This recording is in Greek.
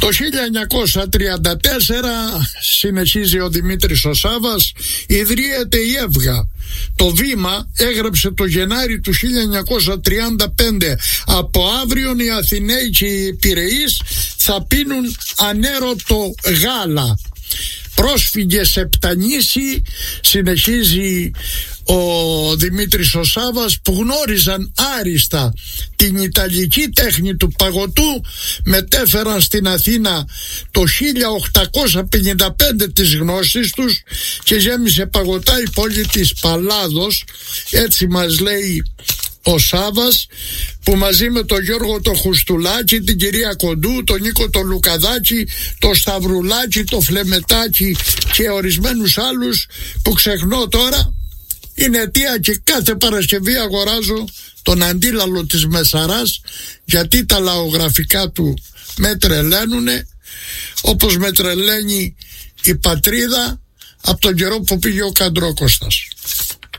Το 1934, συνεχίζει ο Δημήτρης ο Σάββας, ιδρύεται η Εύγα. Το Βήμα έγραψε το Γενάρη του 1935: από αύριον οι Αθηναίοι και οι Πειραιείς θα πίνουν ανέρωτο γάλα. Πρόσφυγες επτανήσιοι, συνεχίζει ο Δημήτρης ο Σάββας, που γνώριζαν άριστα την Ιταλική τέχνη του παγωτού, μετέφεραν στην Αθήνα το 1855 τις γνώσεις τους και γέμισε παγωτά η πόλη της Παλάδος. Έτσι μας λέει ο Σάββας, που μαζί με τον Γιώργο το Χουστουλάκη, την κυρία Κοντού, τον Νίκο το Λουκαδάκη, το Σταυρουλάκη, το Φλεμετάκη και ορισμένους άλλους που ξεχνώ τώρα, είναι αιτία και κάθε Παρασκευή αγοράζω τον αντίλαλο της Μεσαράς, γιατί τα λαογραφικά του με τρελαίνουνε, όπως με τρελαίνει η πατρίδα από τον καιρό που πήγε ο Καντρόκοστας.